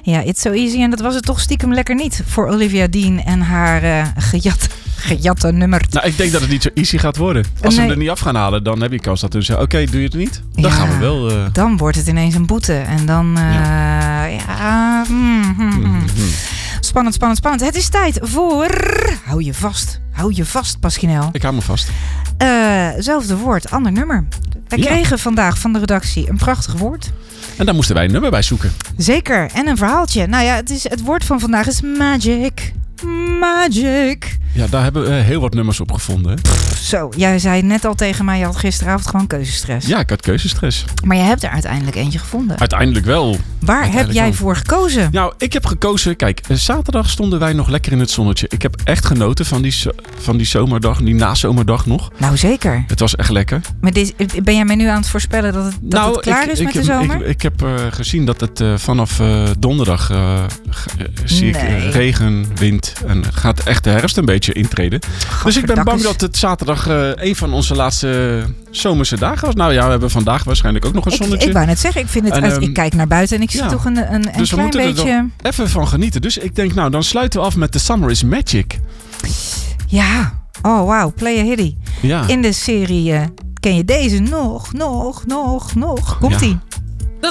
Ja, It's So Easy. En dat was het toch stiekem lekker niet voor Olivia Dean en haar gejatte nummer. Nou, ik denk dat het niet zo easy gaat worden. Als ze hem er niet af gaan halen, dan heb je kans dat ze zeggen, oké, doe je het niet? Dan gaan we wel... Dan wordt het ineens een boete. En dan... Spannend. Het is tijd voor... Hou je vast, Pasquinel. Ik hou me vast. Zelfde woord, ander nummer. Wij kregen vandaag van de redactie een prachtig woord. En daar moesten wij een nummer bij zoeken. Zeker. En een verhaaltje. Nou ja, het woord van vandaag is magic. Magic. Ja, daar hebben we heel wat nummers op gevonden. Hè? Zo, jij zei net al tegen mij, je had gisteravond gewoon keuzestress. Ja, ik had keuzestress. Maar je hebt er uiteindelijk eentje gevonden. Uiteindelijk wel. Waar heb jij voor gekozen? Nou, ik heb gekozen... Kijk, zaterdag stonden wij nog lekker in het zonnetje. Ik heb echt genoten van die zomerdag, die nazomerdag nog. Nou, zeker. Het was echt lekker. Maar ben jij mij nu aan het voorspellen dat het klaar is met de zomer? Ik heb gezien dat het vanaf donderdag zie ik regen, wind en gaat echt de herfst een beetje intreden. Dus ik ben bang dat het zaterdag een van onze laatste zomerse dagen was. Nou ja, we hebben vandaag waarschijnlijk ook nog een zonnetje. Ik wou net zeggen, ik vind het ik kijk naar buiten en ik zie toch een dus klein beetje... Dus we moeten er even van genieten. Dus ik denk, nou, dan sluiten we af met The Summer is Magic. Ja, oh wauw, play a hitty. Ja. In de serie ken je deze nog. Komt-ie.